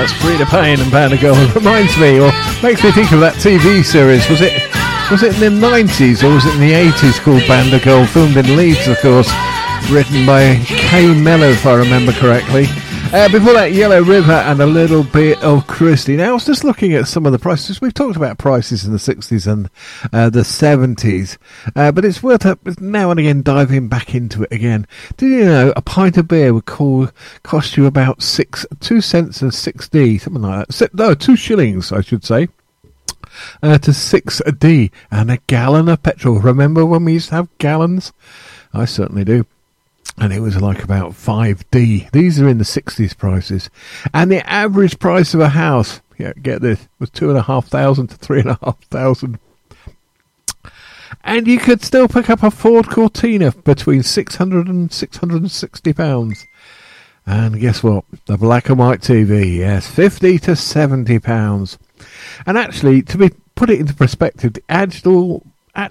That's Frida Payne and Panda Girl. It reminds me, or makes me think of that TV series. Was it in the 90s or was it in the 80s called Panda Girl, filmed in Leeds, of course, written by Kay Mello, if I remember correctly. Before that, Yellow River and a little bit of Christie. Now, I was just looking at some of the prices. We've talked about prices in the 60s and the 70s, but it's worth now and again diving back into it again. Did you know a pint of beer would cost you about 2 cents and 6d, something like that? No, 2 shillings, I should say. To 6d, and a gallon of petrol. Remember when we used to have gallons? I certainly do. And it was like about 5d. These are in the 60s prices. And the average price of a house, get this, was 2,500 to 3,500. And you could still pick up a Ford Cortina between 600 and 660 pounds. And guess what? The black and white TV, yes, 50 to 70 pounds. And actually, put it into perspective, the I'll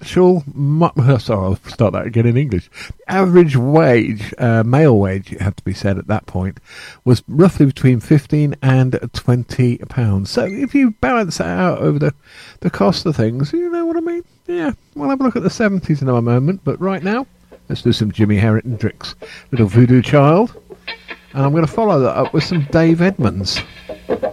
start that again in English. Average wage, male wage, it had to be said at that point, was roughly between 15 and 20 pounds. So if you balance that out over the cost of things, you know what I mean? Yeah, we'll have a look at the 70s in a moment, but right now, let's do some Jimi Hendrix, Little Voodoo Child, and I'm going to follow that up with some Dave Edmunds.